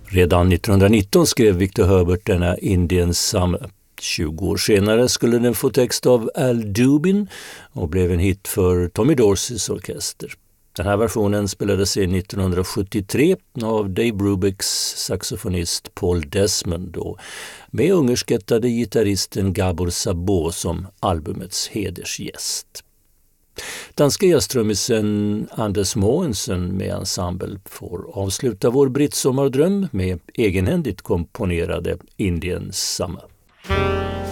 Redan 1919 skrev Victor Herbert denna Indian Summer. 20 år senare skulle den få text av Al Dubin och blev en hit för Tommy Dorseys orkester. Den här versionen spelades in 1973 av Dave Brubecks saxofonist Paul Desmond och med ungerskettade gitarristen Gabor Szabo som albumets hedersgäst. Danska gästtrummisen Anders Mogensen med ensemble får avsluta vår brittsommardröm med egenhändigt komponerade Indian Summer.